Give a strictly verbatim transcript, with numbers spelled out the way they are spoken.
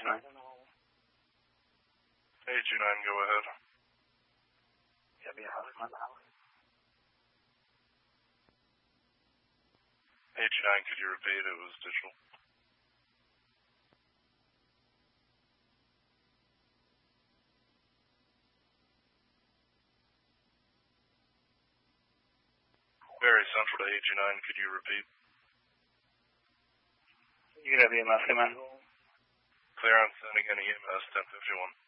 nine. A G nine, go ahead. Yeah, be a house man. A G nine, could you repeat? It was digital. Very central to A G nine, could you repeat? You got the E M S, man. Clear on sending an E M S ten fifty-one.